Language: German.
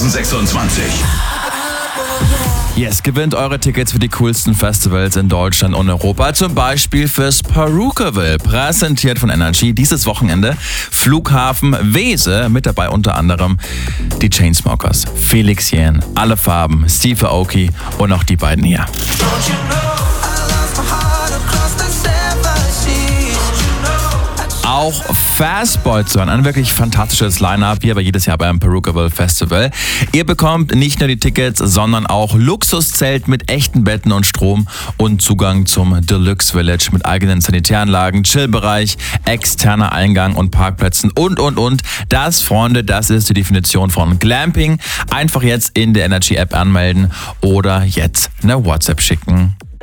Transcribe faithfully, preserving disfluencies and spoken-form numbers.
zweitausendsechsundzwanzig. Yes, gewinnt eure Tickets für die coolsten Festivals in Deutschland und Europa. Zum Beispiel fürs Perukaville, präsentiert von Energy. Dieses Wochenende Flughafen Wese, mit dabei unter anderem die Chainsmokers, Felix Jähn, Alle Farben, Steve Aoki und auch die beiden hier. Auch Fastboy zu hören. Ein wirklich fantastisches Line-Up hier bei jedes Jahr beim Perukaville Festival. Ihr bekommt nicht nur die Tickets, sondern auch Luxuszelt mit echten Betten und Strom und Zugang zum Deluxe Village mit eigenen Sanitäranlagen, Chillbereich, externer Eingang und Parkplätzen und, und, und. Das, Freunde, das ist die Definition von Glamping. Einfach jetzt in der Energy-App anmelden oder jetzt eine WhatsApp schicken.